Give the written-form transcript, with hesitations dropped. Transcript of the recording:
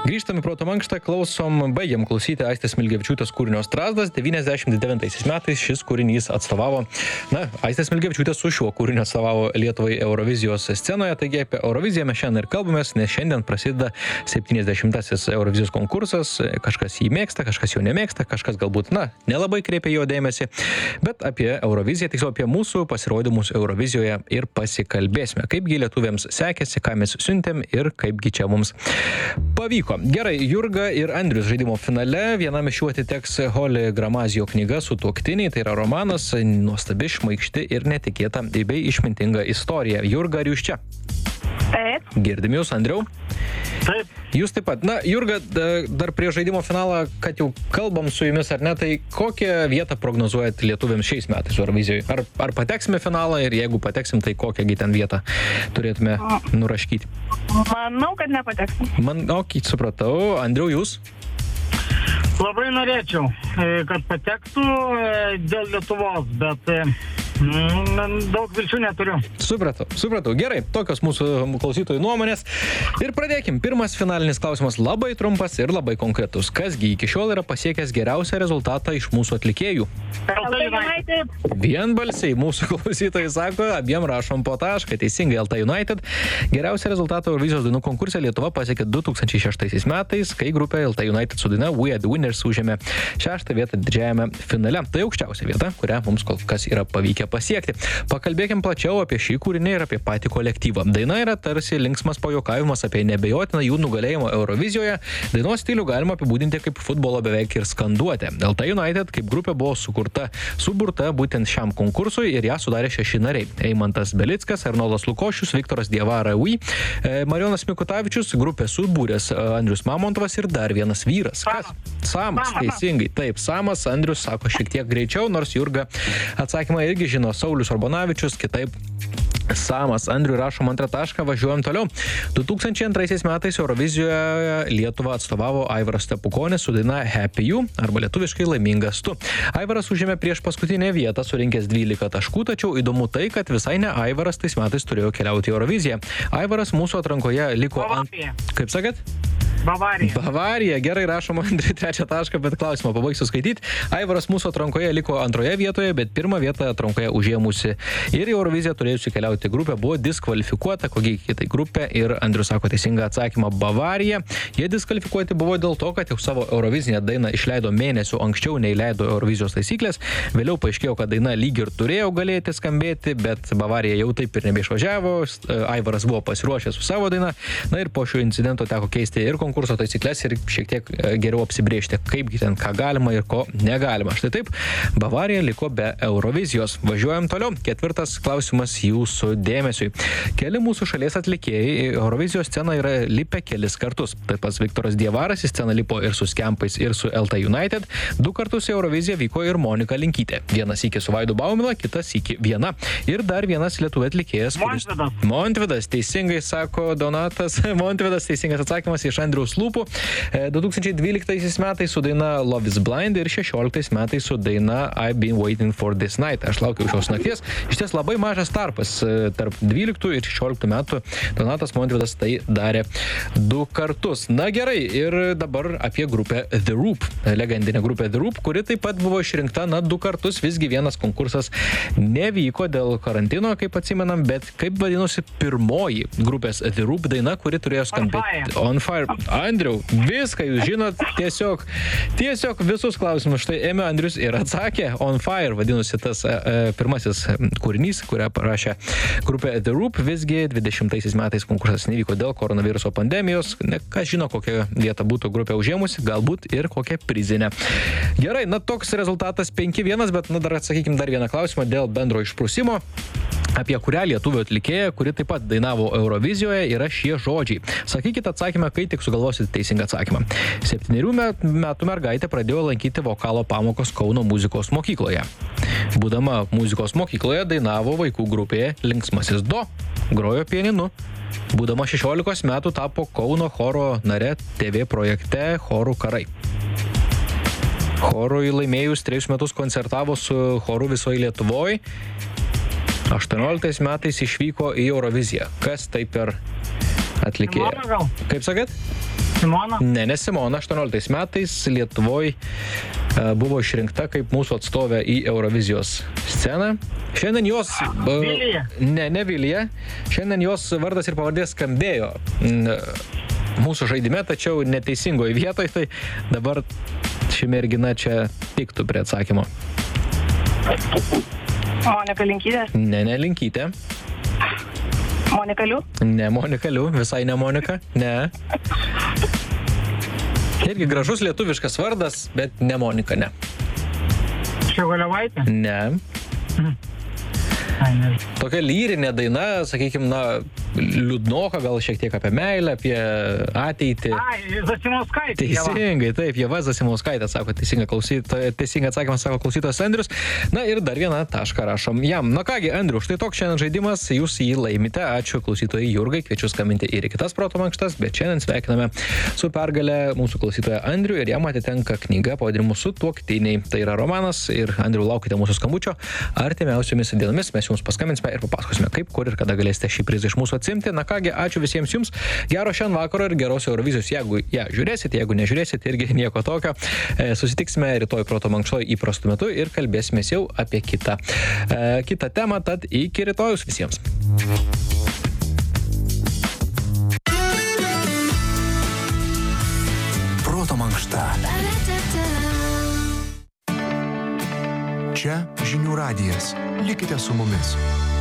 Grįžtam į proto mankštą, baigiam klausyti Aistės Smilgevičiūtės kūrinio Strazdas. 99 metais šis kūrinys atstovavo, Aistė Smilgevičiūtė su šiuo kūriniu atstovavo Lietuvai Eurovizijos scenoje. Taigi apie Euroviziją mes šiandien ir kalbamės, nes šiandien prasideda 70-asis Eurovizijos konkursas. Kažkas jį mėgsta, kažkas jo nemėgsta, kažkas galbūt, nelabai kreipia jo dėmesį. Bet apie Euroviziją, tiksliau apie mūsų pasirodymus Eurovizijoje ir pasikalbėsime. Kaipgi lietuviams sekėsi, ką mes siuntėm ir kaipgi čia mums pavyko. Gerai, Jurga ir Andrius žaidimo finale. Vienam iš jų atiteks Holly Gramazijo knyga Sutuoktiniai. Tai yra romanas, nuostabi, šmaikšti ir netikėta bei išmintinga istorija. Jurga, ar jūs čia? Taip. Girdim jūs, Andriau? Taip. Jūs taip pat. Jurga, dar prie žaidimo finalą, kad jau kalbam su jumis ar ne, tai kokią vietą prognozuojat lietuviams šiais metais Eurovizijoje? Ar pateksime finalą ir jeigu pateksim, tai kokią ten vietą turėtume nuraškyti? Manau, kad nepateksim. Supratau. Andriau, jūs? Labai norėčiau, kad patektų dėl Lietuvos, bet daug vilčių neturiu. Supratau. Gerai, tokios mūsų klausytojų nuomonės. Ir pradėkim. Pirmas finalinis klausimas labai trumpas ir labai konkretus. Kasgi iki šiol yra pasiekęs geriausią rezultatą iš mūsų atlikėjų? LT United. Vienbalsiai mūsų klausytojai sako, abiem rašom po tašką, teisingai LT United. Geriausią rezultatą Eurovizijos dainų konkurse Lietuva pasiekė 2006 metais, kai grupė LT United su daina We Are The Winners užėmė 6. vietą didžiajame finale. Tai aukščiausia vieta, kurią mums kol kas yra pavykę pasiekti. Pakalbėkim plačiau apie šį kūrinį ir apie patį kolektyvą. Daina yra tarsi linksmas pajuokavimas apie nebejotiną jų nugalėjimą Eurovizijoje. Dainos stilių galima apibūdinti kaip futbolo beveik ir skanduotę. LT United kaip grupė buvo suburta būtent šiam konkursui ir ją sudarė 6 nariai. Eimantas Belickas, Arnoldas Lukošius, Viktoras Diavara Ui, Marijonas Mikutavičius, grupė subūrės Andrius Mamontovas ir dar vienas vyras. Kas? Samas, teisingai. Taip, Samas, Andrius sako šiek tiek greičiau, nors Jurga atsakymą irgi žino. Saulius Urbonavičius, kitaip Samas. Andriui rašom 2 tašką, važiuojam toliau. 2002 metais Eurovizijoje Lietuvą atstovavo Aivaras Stepukonis su daina Happy You, arba lietuviškai Laimingas tu. Aivaras užėmė prieš paskutinę vietą, surinkęs 12 taškų, tačiau įdomu tai, kad visai ne Aivaras tais metais turėjo keliauti į Euroviziją. Aivaras mūsų atrankoje liko Kaip sakėt? Bavarija. Gerai, rašom Andriui 3 tašką, bet klausimą pabaigsiu skaityti. Aivaras mūsų atrankoje liko 2 vietoje, bet 1 vietą atrankoje užėmusi ir į Euroviziją turėjusi keliauti grupė buvo diskvalifikuota, kokia kitai grupė, ir Andrius sako teisingą atsakymą Bavarija. Jie diskvalifikuoti buvo dėl to, kad jau savo Eurovizinę dainą išleido mėnesių anksčiau nei leido Eurovizijos taisyklės. Vėliau paaiškėjo, kad daina lyg ir turėjo galėti skambėti, bet Bavarija jau taip ir nebeišvažiavo. Aivaras buvo pasiruošęs su savo daina. Ir po šio incidento teko keisti ir konkurso taisyklės ir šiek tiek geriau apsibrėžti, kaipgi ten ką galima ir ko negalima. Štai taip, Bavarija liko be Eurovizijos. Važiuojam toliau. 4 klausimas jūsų dėmesiui. Keli mūsų šalies atlikėjai į Eurovizijos sceną yra lipę kelis kartus. Taip pat Viktoras Diavaras į sceną lipo ir su Skempais, ir su LT United. 2 kartus į Euroviziją vyko ir Monika Linkytė. Vienas iki su Vaidu Baumila, kitas iki viena. Ir dar vienas lietuvų atlikėjas. Montvidas, teisingai sako Donatas. Montvidas, teisingas atsakymas iš Andriaus lūpų. 2012 metais su daina Love is Blind ir 16 metais su daina I've been waiting for this night. Aš laukiau šios nakties. Iš ties labai mažas tarpas tarp 12 ir 16 metų. Donatas Montvidas tai darė 2 kartus. Na gerai, ir dabar apie grupę The Roop. Legendinė grupė The Roop, kuri taip pat buvo išrinkta 2 kartus. Visgi vienas konkursas nevyko dėl karantino, kaip atsimenam, bet kaip vadinosi pirmoji grupės The Roop daina, kuri turėjo skambėti On Fire. Andriau, viską jūs žinot, tiesiog visus klausimus. Štai ėmė Andrius ir atsakė. On Fire vadinosi tas pirmasis kūrinys, kurią parašė grupė The Roop. Visgi 20 metais konkursas nevyko dėl koronaviruso pandemijos. Kas žino, kokią vietą būtų grupė užėmusi, galbūt ir kokią prizinę. Gerai, toks rezultatas 5-1, bet dar atsakykim dar vieną klausimą dėl bendro išprusimo. Apie kurią lietuvių atlikėją, kuri taip pat dainavo Eurovizijoje, yra šie žodžiai. Sakykite atsakymą, kai tik sugalvosite teisingą atsakymą. 7 metų mergaitė pradėjo lankyti vokalo pamokos Kauno muzikos mokykloje. Būdama muzikos mokykloje dainavo vaikų grupėje Linksmasis Do, grojo pianinu. Būdama 16 metų tapo Kauno choro nare TV projekte Chorų karai. Chorui laimėjus 3 metus koncertavo su choru visoje Lietuvoje. 18 metais išvyko į Euroviziją. Kas tai per atlikėja? Kaip sakėt? Simona? Ne Simona, 18 metais Lietuvoje buvo išrinkta kaip mūsų atstovė į Eurovizijos sceną. Šiandien jos... Vilija? Ne Vilija. Šiandien jos vardas ir pavardė skambėjo mūsų žaidime, tačiau neteisingoje vietoje, tai dabar ši mergina čia tiktų prie atsakymo. Monika Linkytė. Ne Linkytė. Monika Liu. Ne Monika Liu, visai ne Monika. Ne. Irgi gražus lietuviškas vardas, bet ne Monika, ne. Šegolevaitė? Ne. Tokia lyrinė daina, sakykime, liūdnoka, gal šiek tiek apie meilę, apie ateitį. Zasimauskaitė. Teisingai, taip, Ieva Zasimauskaitė, sako teisingai atsakymas, sako klausytojas Andrius. Na ir dar vieną tašką rašom jam. Na kągi, Andriu, štai toks šiandien žaidimas, jūs jį laimite. Ačiū klausytojai Jurgai, kviečiu skambinti ir į kitas proto mankštas, bet šiandien sveikiname su pergale mūsų klausytoją Andrių ir jam atitenka knyga pavadinimu Sutuoktiniai. Tai yra romanas ir Andriu, laukite mūsų skambučio. Artimiausiomis dienomis mes jums paskambinsime ir papasakosime, kaip, kur ir kada galėsite šį prizą iš mūsų atsimti. Na kągi, ačiū visiems jums. Gero šiandien vakaro ir geros Eurovizijos, jeigu ją žiūrėsite, jeigu nežiūrėsite, irgi nieko tokio. Susitiksime rytoj proto mankštoj įprastu metu ir kalbėsime jau apie kitą temą, tad iki rytojus visiems. Proto mankšta. Čia Žinių radijas. Likite su mumis.